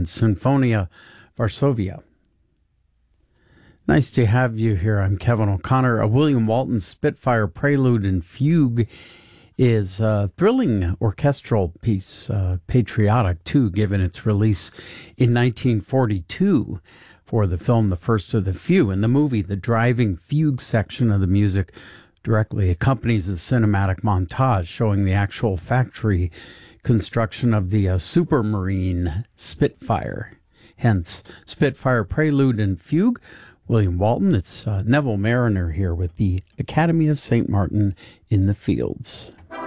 Sinfonia Varsovia. Nice to have you here. I'm Kevin O'Connor. A William Walton Spitfire Prelude and Fugue is a thrilling orchestral piece, patriotic too, given its release in 1942 for the film The First of the Few. In the movie, the driving fugue section of the music directly accompanies a cinematic montage showing the actual factory construction of the Supermarine Spitfire. Hence, Spitfire Prelude and Fugue, William Walton. It's Neville Mariner here with the Academy of St. Martin in the Fields.